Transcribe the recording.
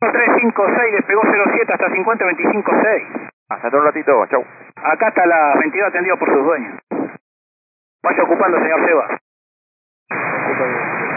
356, le pegó 07 hasta 50, 25-6. Hasta un ratito, chau. Acá está la 22 atendido por sus dueños. Vaya ocupando, señor Seba.